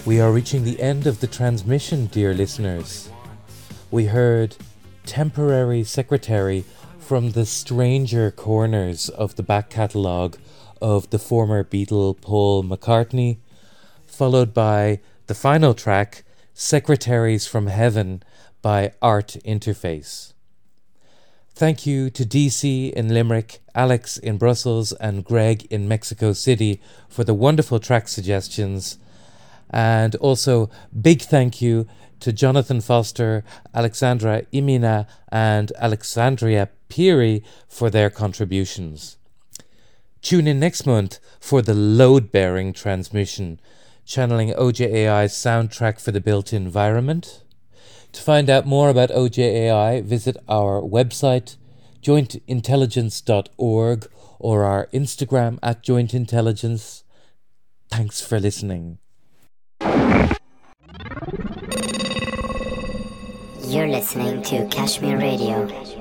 We are reaching the end of the transmission, dear listeners. We heard Temporary Secretary from the stranger corners of the back catalogue of the former Beatle Paul McCartney, followed by the final track, Secretaries from Heaven by Art Interface. Thank you to DC in Limerick, Alex in Brussels, and Greg in Mexico City for the wonderful track suggestions. And also, big thank you to Jonathan Foster, Alexandra Imina, and Alexandria Peary for their contributions. Tune in next month for the load-bearing transmission, channeling OJAI's soundtrack for the built environment. To find out more about OJAI, visit our website, jointintelligence.org, or our Instagram at jointintelligence. Thanks for listening. You're listening to Kashmir Radio.